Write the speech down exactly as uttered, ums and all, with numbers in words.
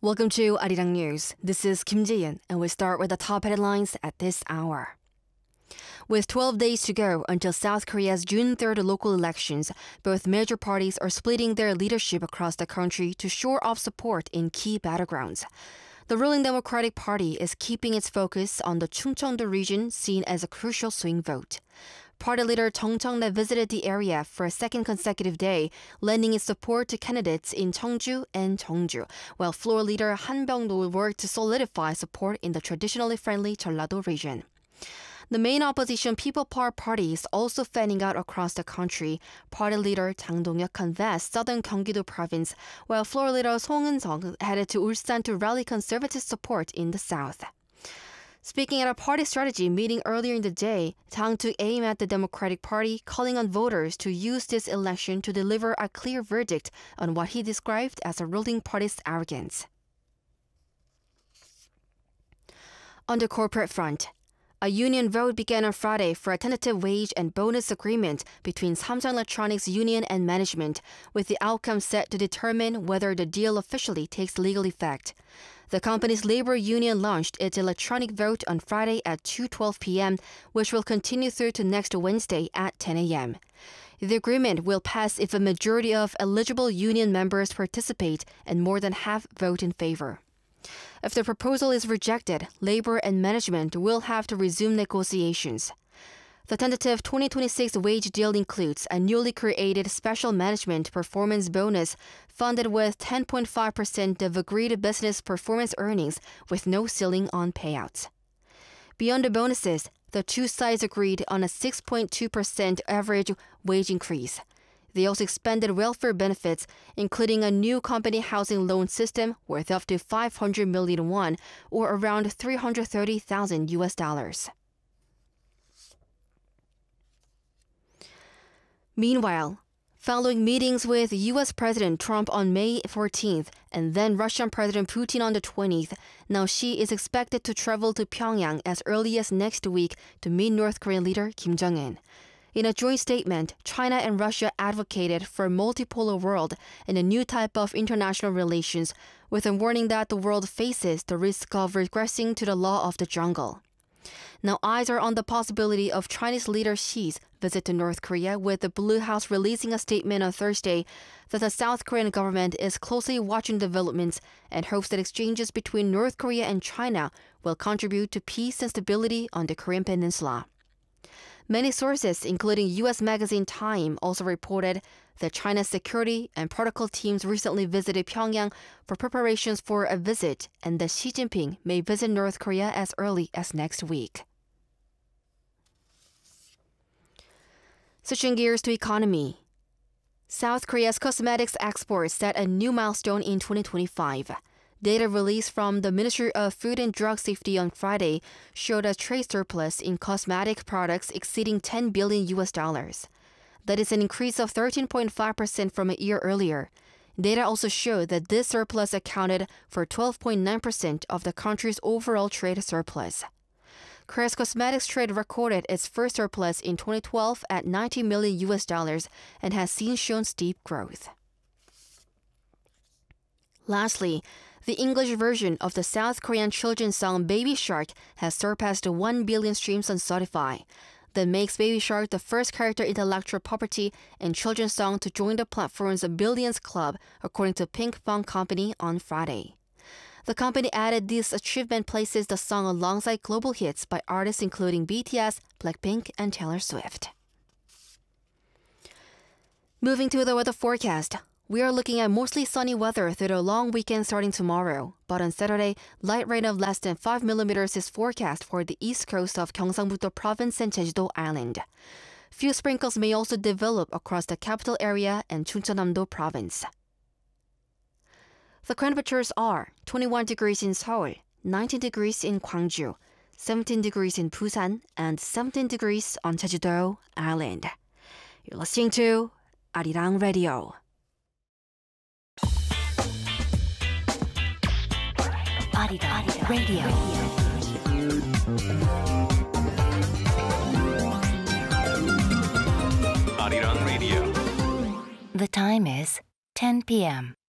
Welcome to Arirang News. This is Kim Ji-yeon, and we start with the top headlines at this hour. With twelve days to go until South Korea's June third local elections, both major parties are splitting their leadership across the country to shore off support in key battlegrounds. The ruling Democratic Party is keeping its focus on the Chungcheong-do region, seen as a crucial swing vote. Party leader Chung Cheong-nae visited the area for a second consecutive day, lending his support to candidates in Cheongju and Cheongju, while floor leader Han Byung-do worked to solidify support in the traditionally friendly Jeollado region. The main opposition People Power Party is also fanning out across the country. Party leader Jang Dong-hyuk canvassed southern Gyeonggi-do province, while floor leader Song Eun-sung headed to Ulsan to rally conservative support in the south. Speaking at a party strategy meeting earlier in the day, Jang took aim at the Democratic Party, calling on voters to use this election to deliver a clear verdict on what he described as a ruling party's arrogance. On the corporate front, a union vote began on Friday for a tentative wage and bonus agreement between Samsung Electronics Union and management, with the outcome set to determine whether the deal officially takes legal effect. The company's labor union launched its electronic vote on Friday at two twelve p.m., which will continue through to next Wednesday at ten a.m. The agreement will pass if a majority of eligible union members participate and more than half vote in favor. If the proposal is rejected, labor and management will have to resume negotiations. The tentative twenty twenty-six wage deal includes a newly created special management performance bonus funded with ten point five percent of agreed business performance earnings with no ceiling on payouts. Beyond the bonuses, the two sides agreed on a six point two percent average wage increase. They also expanded welfare benefits, including a new company housing loan system worth up to five hundred million won, or around three hundred thirty thousand U S dollars. Meanwhile, following meetings with U S President Trump on May fourteenth and then Russian President Putin on the twentieth, now Xi is expected to travel to Pyongyang as early as next week to meet North Korean leader Kim Jong-un. In a joint statement, China and Russia advocated for a multipolar world and a new type of international relations, with a warning that the world faces the risk of regressing to the law of the jungle. Now eyes are on the possibility of Chinese leader Xi's visit to North Korea, with the Blue House releasing a statement on Thursday that the South Korean government is closely watching developments and hopes that exchanges between North Korea and China will contribute to peace and stability on the Korean Peninsula. Many sources, including U S magazine Time, also reported that China's security and protocol teams recently visited Pyongyang for preparations for a visit, and that Xi Jinping may visit North Korea as early as next week. Switching gears to economy. South Korea's cosmetics exports set a new milestone in twenty twenty-five. Data released from the Ministry of Food and Drug Safety on Friday showed a trade surplus in cosmetic products exceeding ten billion U S dollars. That is an increase of thirteen point five percent from a year earlier. Data also showed that this surplus accounted for twelve point nine percent of the country's overall trade surplus. Korea's cosmetics trade recorded its first surplus in twenty twelve at ninety million U S dollars and has since shown steep growth. Lastly, the English version of the South Korean children's song Baby Shark has surpassed one billion streams on Spotify. That makes Baby Shark the first character intellectual property and children's song to join the platform's Billions Club, according to Pinkfong Company on Friday. The company added this achievement places the song alongside global hits by artists including B T S, Blackpink, and Taylor Swift. Moving to the weather forecast. We are looking at mostly sunny weather through the long weekend starting tomorrow. But on Saturday, light rain of less than five millimeters is forecast for the east coast of Gyeongsang-Buk-do Province and Jeju-do Island. Few sprinkles may also develop across the capital area and Chungcheongnam-do Province. The temperatures are twenty-one degrees in Seoul, nineteen degrees in Gwangju, seventeen degrees in Busan, and seventeen degrees on Jeju-do Island. You're listening to Arirang Radio. Arirang Radio. Arirang Radio. The time is ten p.m.